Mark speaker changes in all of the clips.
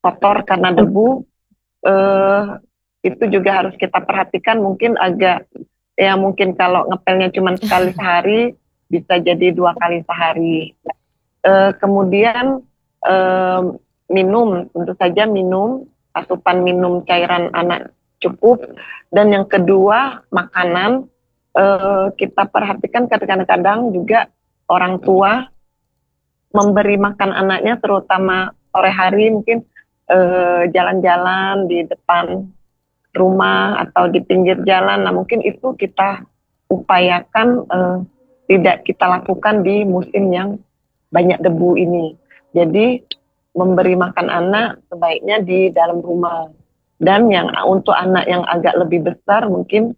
Speaker 1: kotor karena debu, eh, itu juga harus kita perhatikan. Mungkin agak, ya mungkin kalau ngepelnya cuma sekali sehari, bisa jadi 2 kali sehari. Kemudian eh, minum, tentu saja minum, asupan minum cairan anak cukup. Dan yang kedua, makanan, kita perhatikan kadang-kadang juga orang tua memberi makan anaknya, terutama sore hari mungkin jalan-jalan di depan rumah atau di pinggir jalan. Nah, mungkin itu kita upayakan tidak kita lakukan di musim yang banyak debu ini. Jadi memberi makan anak sebaiknya di dalam rumah. Dan yang untuk anak yang agak lebih besar mungkin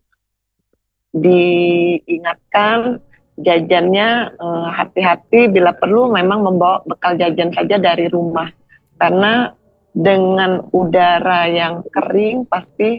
Speaker 1: diingatkan jajannya, hati-hati bila perlu memang membawa bekal jajan saja dari rumah. Karena dengan udara yang kering pasti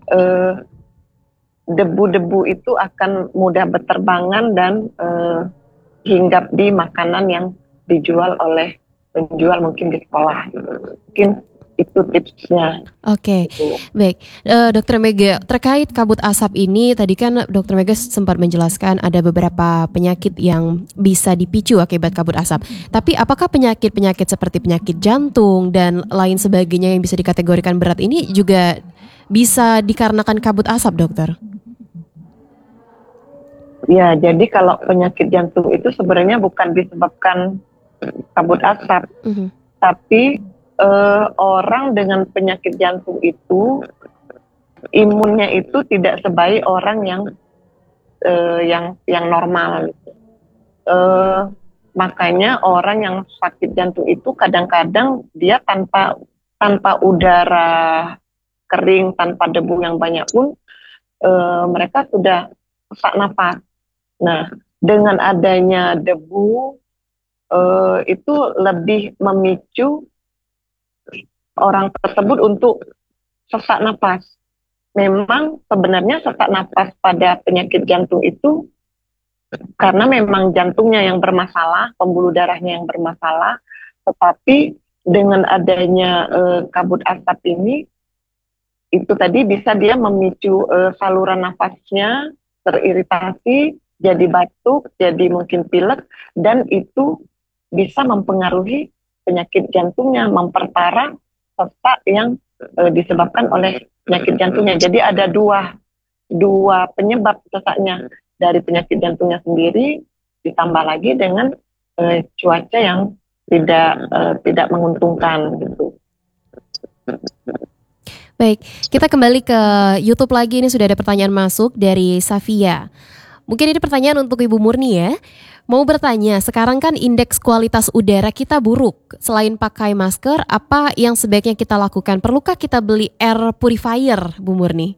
Speaker 1: debu-debu itu akan mudah berterbangan dan hinggap di makanan yang dijual oleh penjual mungkin di sekolah. Mungkin itu tipsnya.
Speaker 2: Oke,
Speaker 1: Gitu.
Speaker 2: baik. Dokter Mega, terkait kabut asap ini, tadi kan Dokter Mega sempat menjelaskan ada beberapa penyakit yang bisa dipicu akibat kabut asap. Tapi apakah penyakit-penyakit seperti penyakit jantung dan lain sebagainya yang bisa dikategorikan berat ini juga bisa dikarenakan kabut asap, dokter?
Speaker 1: Ya, jadi kalau penyakit jantung itu sebenarnya bukan disebabkan kabut asap,
Speaker 2: Mhm.
Speaker 1: tapi orang dengan penyakit jantung itu imunnya itu tidak sebaik orang yang normal. Eh, Makanya orang yang sakit jantung itu kadang-kadang dia tanpa udara kering, tanpa debu yang banyak pun mereka sudah sesak napas. Nah, dengan adanya debu itu lebih memicu orang tersebut untuk sesak napas. Memang sebenarnya sesak napas pada penyakit jantung itu karena memang jantungnya yang bermasalah, pembuluh darahnya yang bermasalah, tetapi dengan adanya kabut asap ini, itu tadi bisa dia memicu saluran nafasnya teriritasi, jadi batuk, jadi mungkin pilek, dan itu bisa mempengaruhi penyakit jantungnya, memperparah sesak yang disebabkan oleh penyakit jantungnya. Jadi ada dua penyebab sesaknya, dari penyakit jantungnya sendiri, ditambah lagi dengan cuaca yang tidak menguntungkan gitu.
Speaker 2: Baik, kita kembali ke YouTube lagi. Ini sudah ada pertanyaan masuk dari Safia. Mungkin ini pertanyaan untuk Ibu Murni ya. Mau bertanya, sekarang kan indeks kualitas udara kita buruk. Selain pakai masker, apa yang sebaiknya kita lakukan? Perlukah kita beli air purifier, Bu Murni?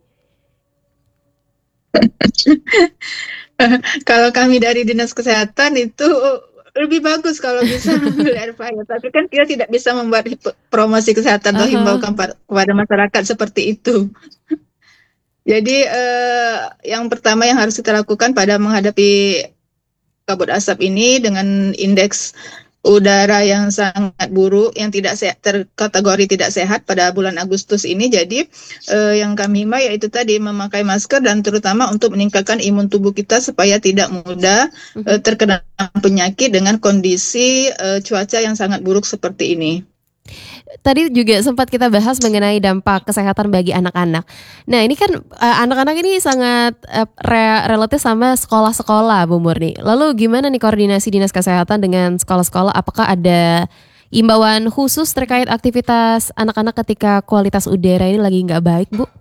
Speaker 3: Kalau kami dari Dinas Kesehatan itu lebih bagus kalau bisa ambil air fryer. Tapi kan kita tidak bisa membuat promosi kesehatan atau
Speaker 2: Aha.
Speaker 3: himbaukan kepada masyarakat seperti itu. Jadi yang pertama yang harus kita lakukan pada menghadapi kabut asap ini dengan indeks udara yang sangat buruk, yang tidak terkategori tidak sehat pada bulan Agustus ini. Jadi yang kami himbau yaitu tadi memakai masker dan terutama untuk meningkatkan imun tubuh kita supaya tidak mudah terkena penyakit dengan kondisi cuaca yang sangat buruk seperti ini.
Speaker 2: Tadi juga sempat kita bahas mengenai dampak kesehatan bagi anak-anak. Nah, ini kan anak-anak ini sangat relatif sama sekolah-sekolah, Bu Murni. Lalu gimana nih koordinasi Dinas Kesehatan dengan sekolah-sekolah? Apakah ada imbauan khusus terkait aktivitas anak-anak ketika kualitas udara ini lagi nggak baik, Bu?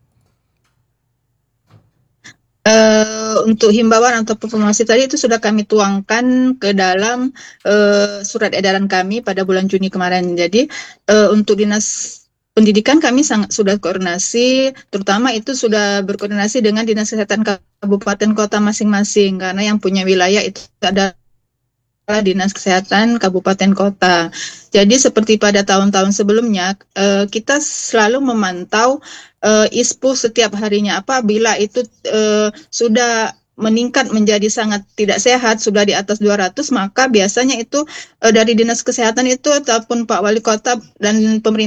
Speaker 3: Untuk himbauan atau promosi tadi itu sudah kami tuangkan ke dalam surat edaran kami pada bulan Juni kemarin. Jadi untuk Dinas Pendidikan kami sudah koordinasi, terutama itu sudah berkoordinasi dengan Dinas Kesehatan Kabupaten Kota masing-masing, karena yang punya wilayah itu ada Dinas Kesehatan Kabupaten Kota. Jadi seperti pada tahun-tahun sebelumnya, kita selalu memantau ISPU setiap harinya. Apabila itu sudah meningkat menjadi sangat tidak sehat, sudah di atas 200, maka biasanya itu dari Dinas Kesehatan itu ataupun Pak Wali Kota dan pemerintah